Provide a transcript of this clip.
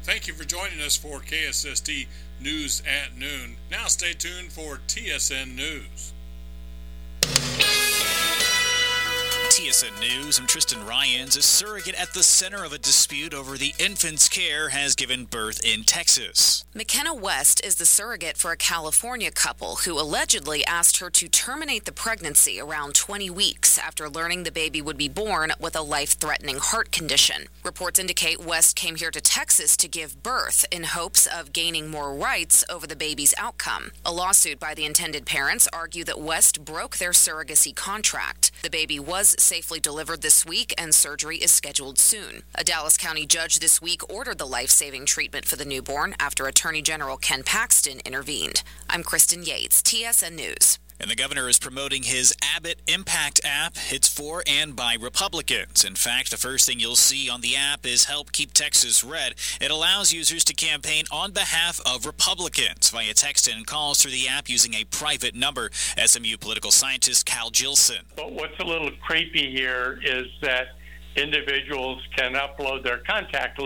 Thank you for joining us for KSST News at Noon. Now stay tuned for TSN News. TSN News, I'm Tristan Ryans. A surrogate at the center of a dispute over the infant's care has given birth in Texas. McKenna West is the surrogate for a California couple who allegedly asked her to terminate the pregnancy around 20 weeks after learning the baby would be born with a life-threatening heart condition. Reports indicate West came here to Texas to give birth in hopes of gaining more rights over the baby's outcome. A lawsuit by the intended parents argued that West broke their surrogacy contract. The baby was safely delivered this week and surgery is scheduled soon. A Dallas County judge this week ordered the life-saving treatment for the newborn after Attorney General Ken Paxton intervened. I'm Kristen Yates, TSN News. And the governor is promoting his Abbott Impact app. It's for and by Republicans. In fact, the first thing you'll see on the app is Help Keep Texas Red. It allows users to campaign on behalf of Republicans via text and calls through the app using a private number. SMU political scientist Cal Gilson. But what's a little creepy here is that individuals can upload their contact